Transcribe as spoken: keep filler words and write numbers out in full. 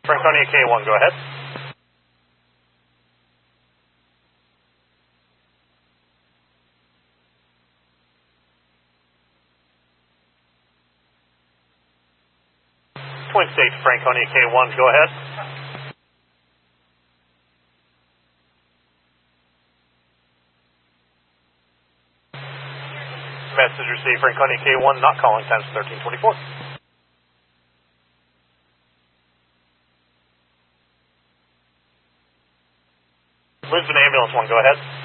Franconia K one, go ahead. Twin States, Franconia K one, go ahead. Message received, Franconia K one, not calling, times thirteen twenty-four. Lisbon Ambulance one, go ahead.